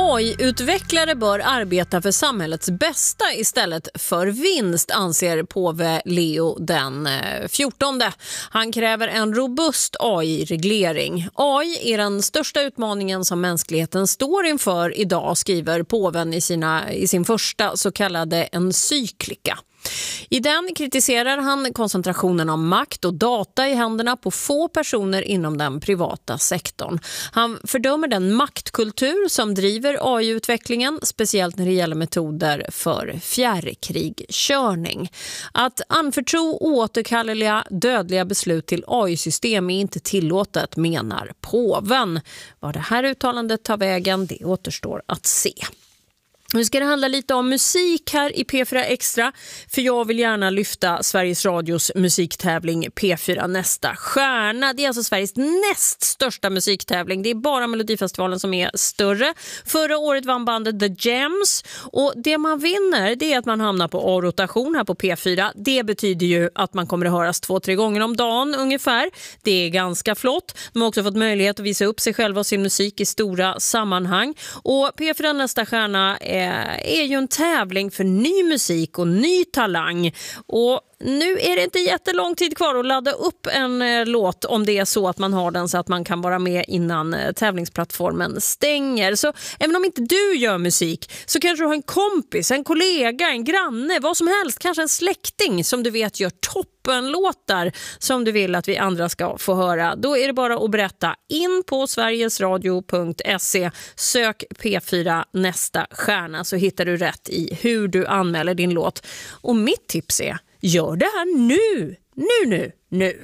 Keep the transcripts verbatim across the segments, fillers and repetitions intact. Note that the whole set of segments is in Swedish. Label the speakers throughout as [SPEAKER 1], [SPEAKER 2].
[SPEAKER 1] A I-utvecklare bör arbeta för samhällets bästa istället för vinst, anser påve Leo den fjortonde. Han kräver en robust A I-reglering. A I är den största utmaningen som mänskligheten står inför idag, skriver påven i, sina, i sin första så kallade encyklika. I den kritiserar han koncentrationen av makt och data i händerna på få personer inom den privata sektorn. Han fördömer den maktkultur som driver A I-utvecklingen, speciellt när det gäller metoder för fjärrkrigkörning. Att anförtro oåterkalleliga dödliga beslut till A I-system är inte tillåtet, menar påven. Vad det här uttalandet tar vägen, det återstår att se. Nu ska det handla lite om musik här i P fyra Extra, för jag vill gärna lyfta Sveriges Radios musiktävling P fyra Nästa Stjärna. Det är alltså Sveriges näst största musiktävling. Det är bara Melodifestivalen som är större. Förra året vann bandet The Gems, och det man vinner, det är att man hamnar på A-rotation här på P fyra. Det betyder ju att man kommer att höras två, tre gånger om dagen ungefär. Det är ganska flott. De har också fått möjlighet att visa upp sig själva och sin musik i stora sammanhang. Och P fyra Nästa Stjärna är är ju en tävling för ny musik och ny talang. Och nu är det inte jättelång tid kvar att ladda upp en eh, låt om det är så att man har den så att man kan vara med innan eh, tävlingsplattformen stänger. Så även om inte du gör musik så kanske du har en kompis, en kollega, en granne, vad som helst, kanske en släkting som du vet gör toppenlåtar som du vill att vi andra ska få höra. Då är det bara att berätta in på sverigesradio punkt se, sök P fyra Nästa Stjärna, så hittar du rätt i hur du anmäler din låt. Och mitt tips är: gör det här nu, nu, nu, nu.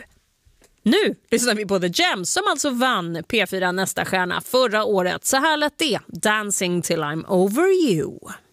[SPEAKER 1] Nu lyssnar vi på The Gems som alltså vann P fyra Nästa Stjärna förra året. Så här lät det, Dancing till I'm over you.